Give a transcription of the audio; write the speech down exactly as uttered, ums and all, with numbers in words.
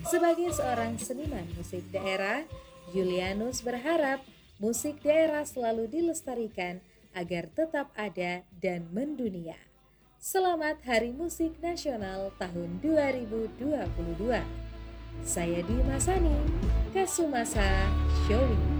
Sebagai seorang seniman musik daerah, Julianus berharap musik daerah selalu dilestarikan agar tetap ada dan mendunia. Selamat Hari Musik Nasional tahun dua ribu dua puluh dua. Saya Dwi Masani, Kasumasa Showing.